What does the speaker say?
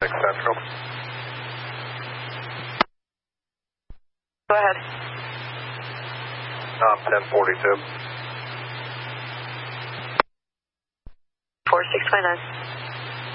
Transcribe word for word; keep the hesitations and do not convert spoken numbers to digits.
Central. Go ahead. Um, ten forty-two. four six five nine.